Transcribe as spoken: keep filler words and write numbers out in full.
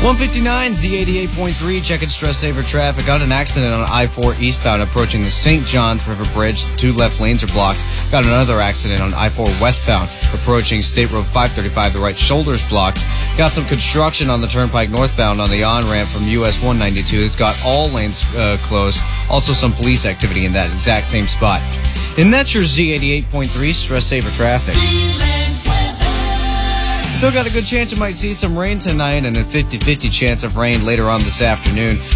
one fifty-nine, Z eighty-eight point three, checking stress saver traffic. Got an accident on I four eastbound approaching the Saint Johns River Bridge. Two left lanes are blocked. Got another accident on I four westbound approaching State Road five thirty-five. The right shoulder's blocked. Got some construction on the Turnpike northbound on the on-ramp from U S one ninety-two. It's got all lanes uh, closed. Also some police activity in that exact same spot. And that's your Z eighty-eight point three stress saver traffic. Still got a good chance you might see some rain tonight and a fifty fifty chance of rain later on this afternoon.